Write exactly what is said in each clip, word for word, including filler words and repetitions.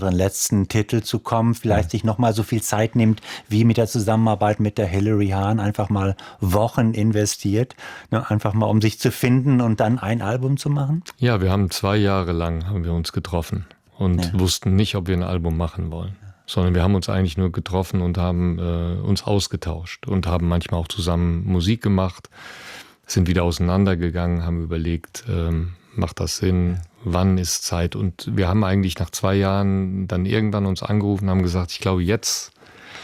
den letzten Titel zu kommen, vielleicht ja. sich nochmal so viel Zeit nimmt, wie mit der Zusammenarbeit mit der Hilary Hahn, einfach mal Wochen investiert, ne, einfach mal um sich zu finden und dann ein Album zu machen? Ja, wir haben zwei Jahre lang haben wir uns getroffen und ja. wussten nicht, ob wir ein Album machen wollen, ja. sondern wir haben uns eigentlich nur getroffen und haben äh, uns ausgetauscht und haben manchmal auch zusammen Musik gemacht, sind wieder auseinandergegangen, haben überlegt, ähm, macht das Sinn? Ja. Wann ist Zeit? Und wir haben eigentlich nach zwei Jahren dann irgendwann uns angerufen und haben gesagt, ich glaube, jetzt,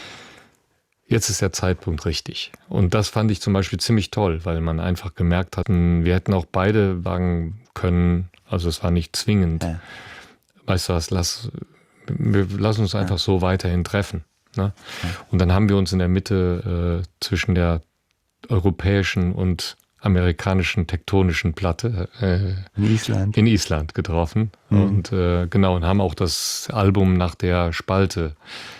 jetzt ist der Zeitpunkt richtig. Und das fand ich zum Beispiel ziemlich toll, weil man einfach gemerkt hat, wir hätten auch beide sagen können, also es war nicht zwingend. Ja. Weißt du was, lass, wir lassen uns einfach ja. so weiterhin treffen. Ne? Ja. Und dann haben wir uns in der Mitte äh, zwischen der europäischen und amerikanischen tektonischen Platte äh, in Island in Island getroffen mhm. und äh, genau und haben auch das Album nach der Spalte,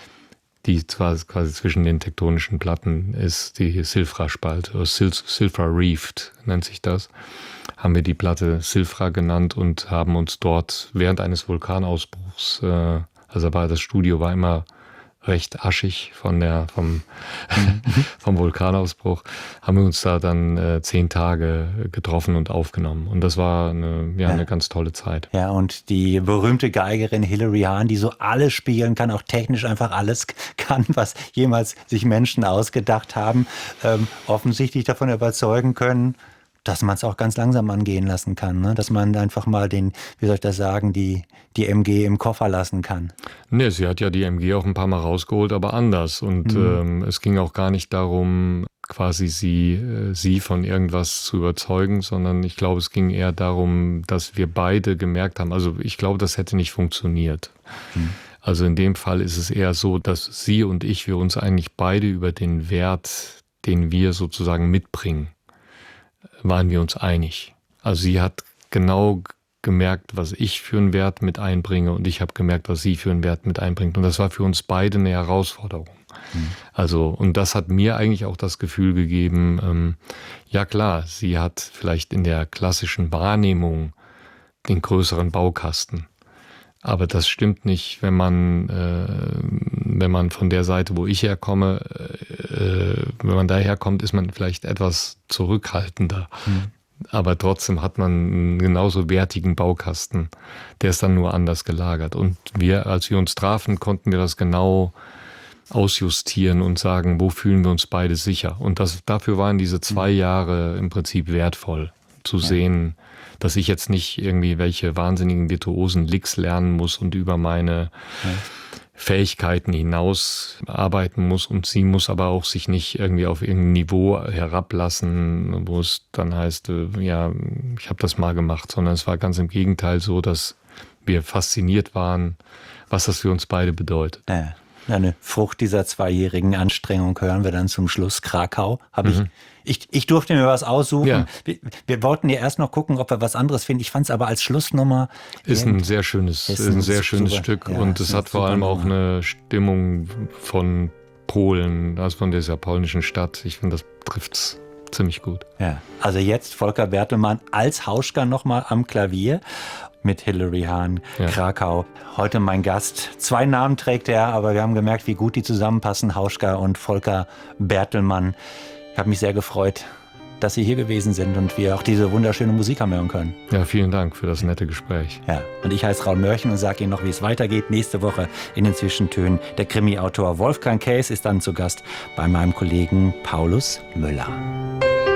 die zwar quasi zwischen den tektonischen Platten ist, die Silfra-Spalte, oder Sil- Silfra Reefed nennt sich das, haben wir die Platte Silfra genannt und haben uns dort während eines Vulkanausbruchs, äh, also war das Studio war immer recht aschig von der, vom, mhm. vom Vulkanausbruch, haben wir uns da dann äh, zehn Tage getroffen und aufgenommen. Und das war eine, ja, ja. eine ganz tolle Zeit. Ja, und die berühmte Geigerin Hilary Hahn, die so alles spielen kann, auch technisch einfach alles kann, was jemals sich Menschen ausgedacht haben, ähm, offensichtlich davon überzeugen können, dass man es auch ganz langsam angehen lassen kann, ne? Dass man einfach mal den, wie soll ich das sagen, die, die M G im Koffer lassen kann. Nee, sie hat ja die M G auch ein paar Mal rausgeholt, aber anders. Und mhm. ähm, es ging auch gar nicht darum, quasi sie, äh, sie von irgendwas zu überzeugen, sondern ich glaube, es ging eher darum, dass wir beide gemerkt haben, also ich glaube, das hätte nicht funktioniert. Mhm. Also in dem Fall ist es eher so, dass sie und ich, wir uns eigentlich beide über den Wert, den wir sozusagen mitbringen, waren wir uns einig. Also sie hat genau gemerkt, was ich für einen Wert mit einbringe und ich habe gemerkt, was sie für einen Wert mit einbringt. Und das war für uns beide eine Herausforderung. Mhm. Also, und das hat mir eigentlich auch das Gefühl gegeben, ähm, ja klar, sie hat vielleicht in der klassischen Wahrnehmung den größeren Baukasten. Aber das stimmt nicht, wenn man, äh, wenn man von der Seite, wo ich herkomme, äh, wenn man daherkommt, ist man vielleicht etwas zurückhaltender. Mhm. Aber trotzdem hat man einen genauso wertigen Baukasten. Der ist dann nur anders gelagert. Und wir, als wir uns trafen, konnten wir das genau ausjustieren und sagen, wo fühlen wir uns beide sicher. Und das, dafür waren diese zwei Jahre im Prinzip wertvoll, zu ja. sehen, dass ich jetzt nicht irgendwie welche wahnsinnigen virtuosen Licks lernen muss und über meine ja. Fähigkeiten hinaus arbeiten muss. Und sie muss aber auch sich nicht irgendwie auf irgendein Niveau herablassen, wo es dann heißt, ja, ich habe das mal gemacht, sondern es war ganz im Gegenteil so, dass wir fasziniert waren, was das für uns beide bedeutet. Ja. Eine Frucht dieser zweijährigen Anstrengung hören wir dann zum Schluss. Krakau. Habe mhm. ich, ich, ich durfte mir was aussuchen. Ja. Wir, wir wollten ja erst noch gucken, ob wir was anderes finden. Ich fand es aber als Schlussnummer. Ist ein sehr schönes, ist ein sehr schönes super, Stück. Ja, und es hat vor allem auch eine Stimmung von Polen, also von dieser polnischen Stadt. Ich finde, das trifft's ziemlich gut. Ja. Also jetzt Volker Bertelmann als Hauschka nochmal am Klavier. Mit Hilary Hahn, ja. Krakau. Heute mein Gast. Zwei Namen trägt er, aber wir haben gemerkt, wie gut die zusammenpassen, Hauschka und Volker Bertelmann. Ich habe mich sehr gefreut, dass Sie hier gewesen sind und wir auch diese wunderschöne Musik haben hören können. Ja, vielen Dank für das nette Gespräch. Ja, und ich heiße Raul Mörchen und sage Ihnen noch, wie es weitergeht. Nächste Woche in den Zwischentönen. Der Krimi-Autor Wolfgang Käs ist dann zu Gast bei meinem Kollegen Paulus Müller.